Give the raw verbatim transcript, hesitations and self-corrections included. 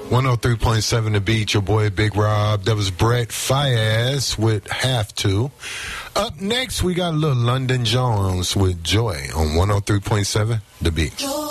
one oh three point seven The Beat, your boy Big Rob. That was Brett Fayez with Have To. Up next, we got a little London Jones with Joy on one oh three point seven The Beat.